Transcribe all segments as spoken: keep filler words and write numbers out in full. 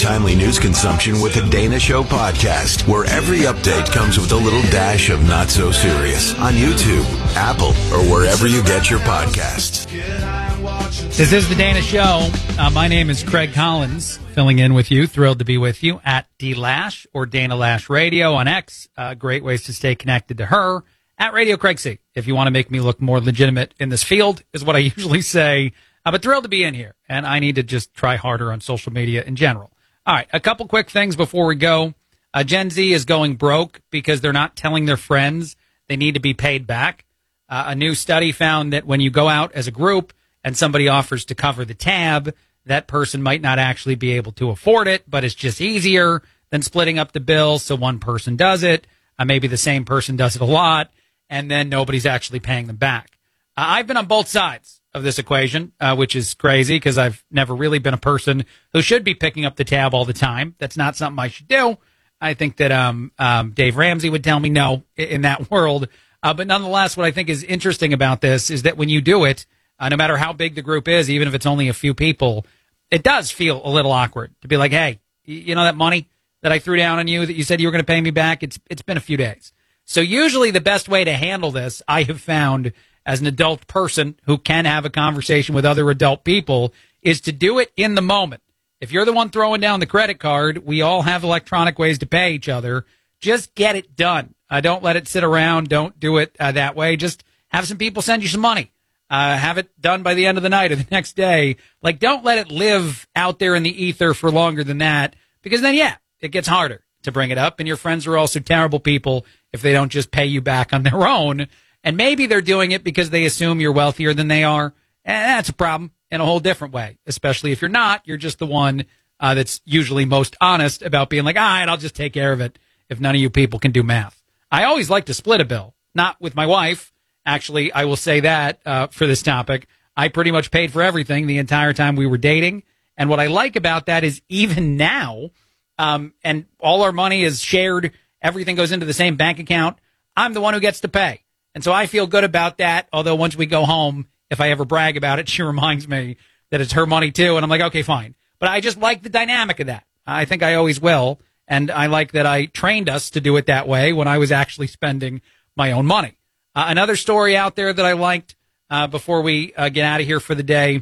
timely news consumption with the Dana Show podcast, where every update comes with a little dash of not so serious on YouTube, Apple, or wherever you get your podcasts. This is the Dana Show. Uh, my name is Craig Collins, filling in with you. Thrilled to be with you at D Lash or Dana Lash Radio on X. Uh, great ways to stay connected to her at Radio Craig C. If you want to make me look more legitimate in this field, is what I usually say. Uh, but thrilled to be in here, and I need to just try harder on social media in general. All right, a couple quick things before we go. Uh, Gen Z is going broke because they're not telling their friends they need to be paid back. Uh, a new study found that when you go out as a group and somebody offers to cover the tab, that person might not actually be able to afford it, but it's just easier than splitting up the bill, so one person does it. Uh, maybe the same person does it a lot, and then nobody's actually paying them back. Uh, I've been on both sides of this equation, uh, which is crazy because I've never really been a person who should be picking up the tab all the time. That's not something I should do. I think that um, um, Dave Ramsey would tell me no in, in that world. Uh, but nonetheless, what I think is interesting about this is that when you do it, uh, no matter how big the group is, even if it's only a few people, it does feel a little awkward to be like, hey, you know that money that I threw down on you that you said you were going to pay me back? It's It's been a few days. So usually the best way to handle this, I have found, as an adult person who can have a conversation with other adult people, is to do it in the moment. If you're the one throwing down the credit card, we all have electronic ways to pay each other. Just get it done. Uh, don't let it sit around. Don't do it uh, that way. Just have some people send you some money. Uh, have it done by the end of the night or the next day. Like, don't let it live out there in the ether for longer than that, because then, yeah, it gets harder to bring it up. And your friends are also terrible people if they don't just pay you back on their own. And maybe they're doing it because they assume you're wealthier than they are. And that's a problem in a whole different way, especially if you're not. You're just the one uh, that's usually most honest about being like, all right, I'll just take care of it if none of you people can do math. I always like to split a bill, not with my wife. Actually, I will say that uh, for this topic, I pretty much paid for everything the entire time we were dating. And what I like about that is even now, um, and all our money is shared, everything goes into the same bank account, I'm the one who gets to pay. And so I feel good about that, although once we go home, if I ever brag about it, she reminds me that it's her money too, and I'm like, okay, fine. But I just like the dynamic of that. I think I always will, and I like that I trained us to do it that way when I was actually spending my own money. Uh, another story out there that I liked uh, before we uh, get out of here for the day,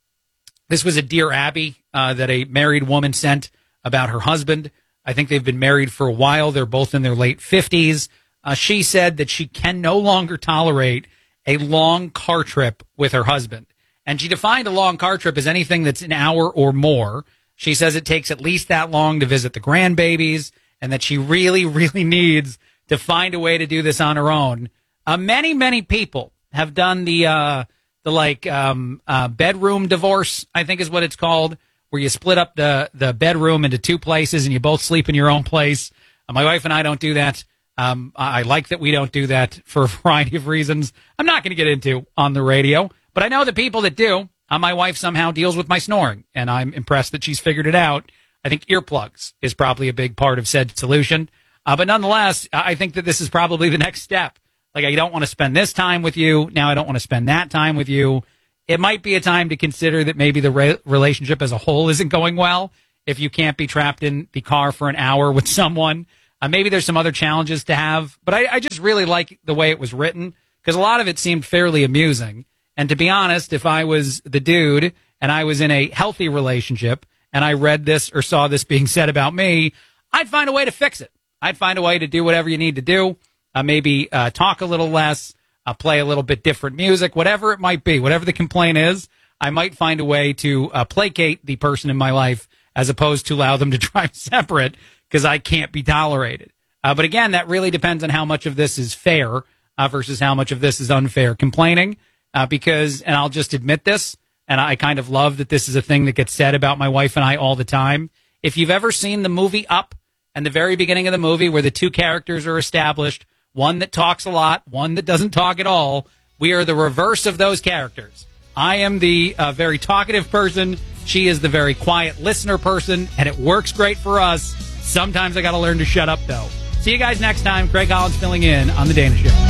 this was a Dear Abby uh, that a married woman sent about her husband. I think they've been married for a while. They're both in their late fifties. Uh, she said that she can no longer tolerate a long car trip with her husband. And she defined a long car trip as anything that's an hour or more. She says it takes at least that long to visit the grandbabies, and that she really, really needs to find a way to do this on her own. Uh, many, many people have done the, uh, the like, um, uh, bedroom divorce, I think is what it's called, where you split up the, the bedroom into two places and you both sleep in your own place. Uh, my wife and I don't do that. Um, I like that we don't do that for a variety of reasons I'm not going to get into on the radio, but I know the people that do. Uh, my wife somehow deals with my snoring, and I'm impressed that she's figured it out. I think earplugs is probably a big part of said solution. Uh, but nonetheless, I think that this is probably the next step. Like, I don't want to spend this time with you. Now I don't want to spend that time with you. It might be a time to consider that maybe the re- relationship as a whole isn't going well if you can't be trapped in the car for an hour with someone. Uh, maybe there's some other challenges to have, but I, I just really like the way it was written because a lot of it seemed fairly amusing. And to be honest, if I was the dude and I was in a healthy relationship and I read this or saw this being said about me, I'd find a way to fix it. I'd find a way to do whatever you need to do. Uh, maybe uh, talk a little less, uh, play a little bit different music, whatever it might be, whatever the complaint is, I might find a way to uh, placate the person in my life as opposed to allow them to drive separate because I can't be tolerated. Uh, but again, that really depends on how much of this is fair uh, versus how much of this is unfair complaining. Uh, because, and I'll just admit this, and I kind of love that this is a thing that gets said about my wife and I all the time. If you've ever seen the movie Up and the very beginning of the movie where the two characters are established, one that talks a lot, one that doesn't talk at all, we are the reverse of those characters. I am the uh, very talkative person. She is the very quiet listener person, and it works great for us. Sometimes I got to learn to shut up, though. See you guys next time. Craig Collins filling in on The Dana Show.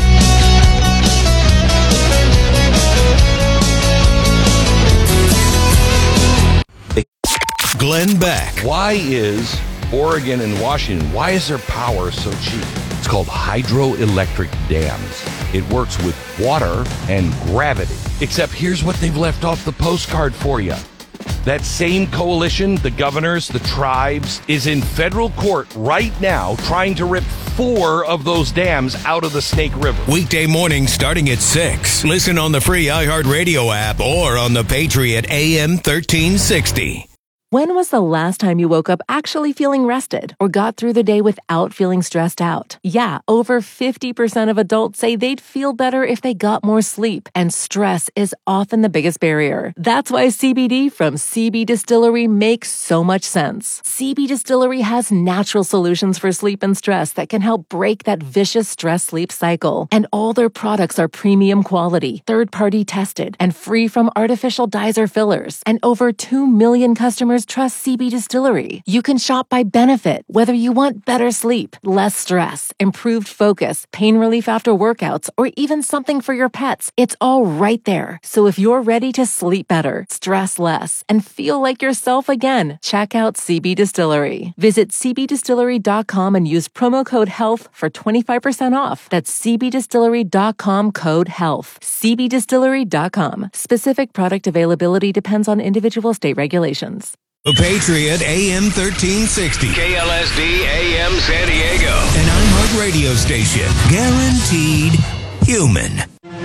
Glenn Beck. Why is Oregon and Washington, why is their power so cheap? It's called hydroelectric dams. It works with water and gravity. Except here's what they've left off the postcard for you. That same coalition, the governors, the tribes, is in federal court right now trying to rip four of those dams out of the Snake River. Weekday morning starting at six. Listen on the free iHeartRadio app or on the Patriot A M thirteen sixty. When was the last time you woke up actually feeling rested or got through the day without feeling stressed out? Yeah, over fifty percent of adults say they'd feel better if they got more sleep, and stress is often the biggest barrier. That's why C B D from C B Distillery makes so much sense. C B Distillery has natural solutions for sleep and stress that can help break that vicious stress-sleep cycle. And all their products are premium quality, third-party tested, and free from artificial dyes or fillers. And over two million customers trust C B Distillery. You can shop by benefit, whether you want better sleep, less stress, improved focus, pain relief after workouts, or even something for your pets. It's all right there. So if you're ready to sleep better, stress less, and feel like yourself again, check out C B Distillery. Visit c b distillery dot com and use promo code HEALTH for twenty-five percent off. That's c b distillery dot com code HEALTH. c b distillery dot com. Specific product availability depends on individual state regulations. The Patriot A M thirteen sixty. K L S D A M San Diego. An iHeart radio station. Guaranteed human.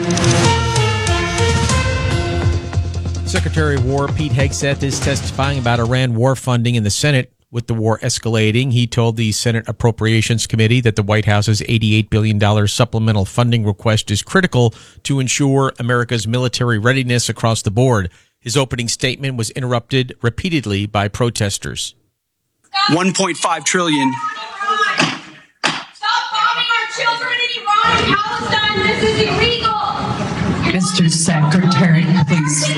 Secretary of War Pete Hegseth is testifying about Iran war funding in the Senate. With the war escalating, he told the Senate Appropriations Committee that the White House's eighty-eight billion dollars supplemental funding request is critical to ensure America's military readiness across the board. His opening statement was interrupted repeatedly by protesters. one point five trillion dollars. Stop bombing our children in Iran and Palestine. This is illegal. Mister Secretary, please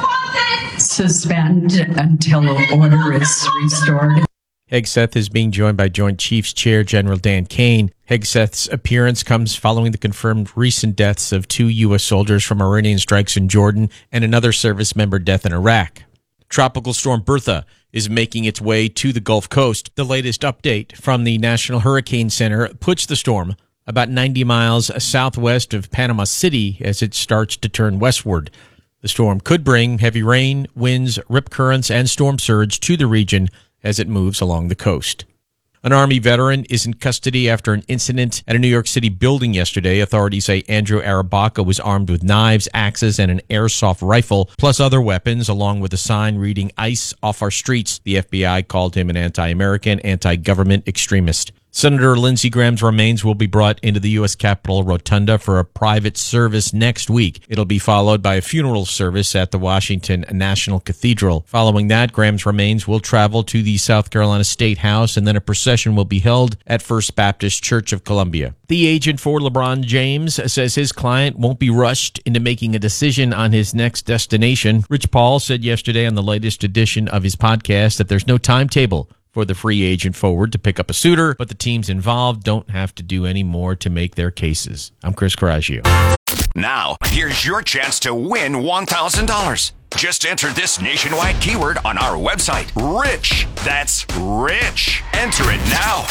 suspend until order is restored. Hegseth is being joined by Joint Chiefs Chair General Dan Kane. Hegseth's appearance comes following the confirmed recent deaths of two U S soldiers from Iranian strikes in Jordan and another service member death in Iraq. Tropical storm Bertha is making its way to the Gulf Coast. The latest update from the National Hurricane Center puts the storm about ninety miles southwest of Panama City as it starts to turn westward. The storm could bring heavy rain, winds, rip currents, and storm surge to the region as it moves along the coast. An Army veteran is in custody after an incident at a New York City building yesterday. Authorities say Andrew Arabaca was armed with knives, axes, and an airsoft rifle, plus other weapons, along with a sign reading "ICE off our streets." The F B I called him an anti-American, anti-government extremist. Senator Lindsey Graham's remains will be brought into the U S Capitol Rotunda for a private service next week. It'll be followed by a funeral service at the Washington National Cathedral. Following that, Graham's remains will travel to the South Carolina State House, and then a procession will be held at First Baptist Church of Columbia. The agent for LeBron James says his client won't be rushed into making a decision on his next destination. Rich Paul said yesterday on the latest edition of his podcast that there's no timetable for the free agent forward to pick up a suitor, but the teams involved don't have to do any more to make their cases. I'm Chris Coraggio. Now, here's your chance to win one thousand dollars. Just enter this nationwide keyword on our website, RICH. That's RICH. Enter it now.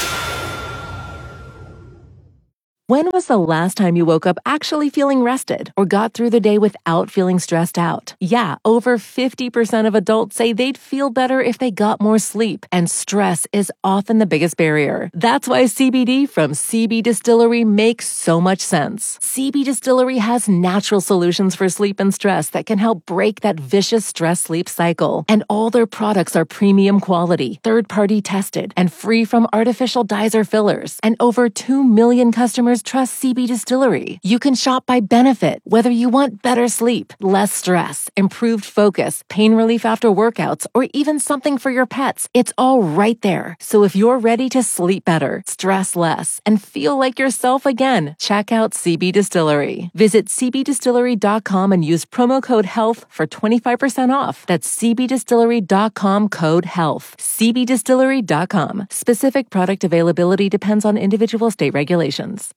When was the last time you woke up actually feeling rested or got through the day without feeling stressed out? Yeah, over fifty percent of adults say they'd feel better if they got more sleep, and stress is often the biggest barrier. That's why C B D from C B Distillery makes so much sense. C B Distillery has natural solutions for sleep and stress that can help break that vicious stress-sleep cycle. And all their products are premium quality, third-party tested, and free from artificial dyes or fillers. And over two million customers trust C B Distillery. You can shop by benefit, whether you want better sleep, less stress, improved focus, pain relief after workouts, or even something for your pets. It's all right there. So if you're ready to sleep better, stress less, and feel like yourself again, check out C B Distillery. Visit c b distillery dot com and use promo code HEALTH for twenty-five percent off. That's c b distillery dot com code HEALTH. c b distillery dot com. Specific product availability depends on individual state regulations.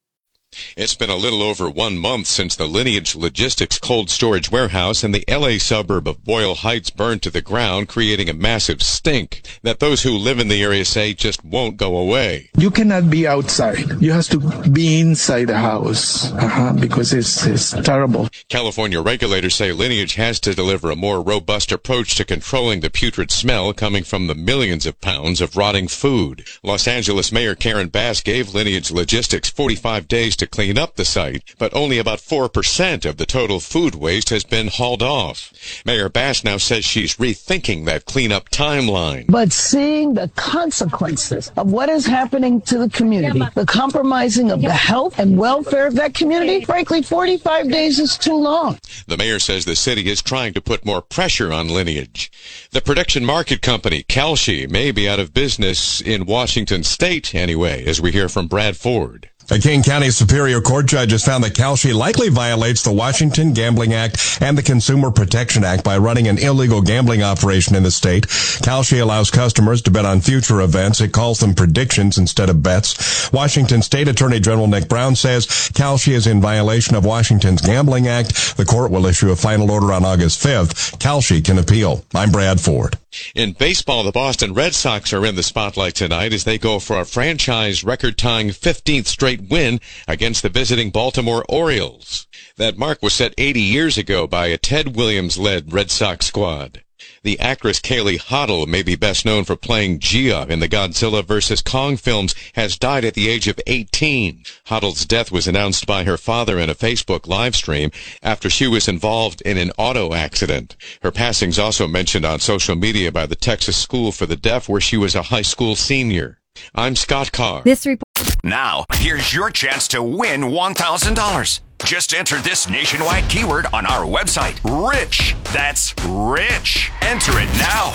It's been a little over one month since the Lineage Logistics cold storage warehouse in the L A suburb of Boyle Heights burned to the ground, creating a massive stink that those who live in the area say just won't go away. You cannot be outside. You have to be inside the house uh-huh, because it's, it's terrible. California regulators say Lineage has to deliver a more robust approach to controlling the putrid smell coming from the millions of pounds of rotting food. Los Angeles Mayor Karen Bass gave Lineage Logistics forty-five days to clean up the site, but only about four percent of the total food waste has been hauled off. Mayor Bass now says she's rethinking that cleanup timeline. But seeing the consequences of what is happening to the community, the compromising of the health and welfare of that community, frankly, forty-five days is too long. The mayor says the city is trying to put more pressure on Lineage. The production market company, Kalshi, may be out of business in Washington state anyway, as we hear from Brad Ford. A King County Superior Court judge has found that Kalshi likely violates the Washington Gambling Act and the Consumer Protection Act by running an illegal gambling operation in the state. Kalshi allows customers to bet on future events. It calls them predictions instead of bets. Washington State Attorney General Nick Brown says Kalshi is in violation of Washington's Gambling Act. The court will issue a final order on August fifth. Kalshi can appeal. I'm Brad Ford. In baseball, the Boston Red Sox are in the spotlight tonight as they go for a franchise record-tying fifteenth straight win against the visiting Baltimore Orioles. That mark was set eighty years ago by a Ted Williams-led Red Sox squad. The actress Kaylee Hoddle, may be best known for playing Gia in the Godzilla versus. Kong films, has died at the age of eighteen. Hoddle's death was announced by her father in a Facebook live stream after she was involved in an auto accident. Her passing's also mentioned on social media by the Texas School for the Deaf, where she was a high school senior. I'm Scott Carr. This report. Now, here's your chance to win one thousand dollars. Just enter this nationwide keyword on our website, RICH. That's RICH. Enter it now.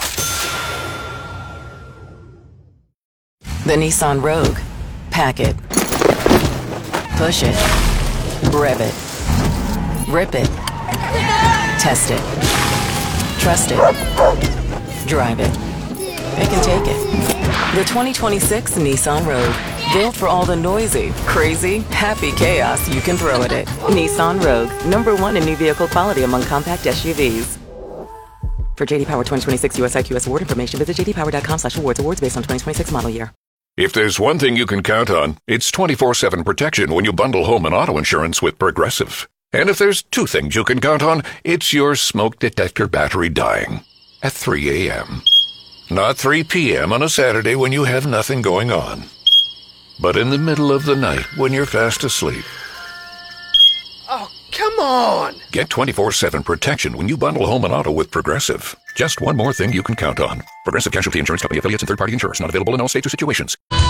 The Nissan Rogue. Pack it. Push it. Rev it. Rip it. Test it. Trust it. Drive it. Pick and take it. The twenty twenty-six Nissan Rogue. Built for all the noisy, crazy, happy chaos you can throw at it. Nissan Rogue, number one in new vehicle quality among compact S U Vs. For J D Power twenty twenty-six U S I Q S award information, visit j d power dot com slash awards. Awards based on twenty twenty-six model year. If there's one thing you can count on, it's twenty-four seven protection when you bundle home and auto insurance with Progressive. And if there's two things you can count on, it's your smoke detector battery dying at three a.m. Not three p.m. on a Saturday when you have nothing going on, but in the middle of the night when you're fast asleep. Oh, come on! Get twenty-four seven protection when you bundle home and auto with Progressive. Just one more thing you can count on. Progressive Casualty Insurance Company, affiliates, and third-party insurers. Not available in all states or situations.